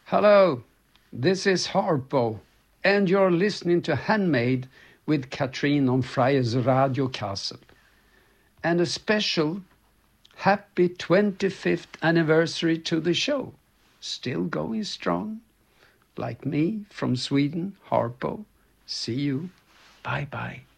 Hello, this is Harpo, and you're listening to Handmade with Katrin on Friars Radio Castle. And a special happy 25th anniversary to the show. Still going strong. Like me from Sweden, Harpo. See you. Bye-bye.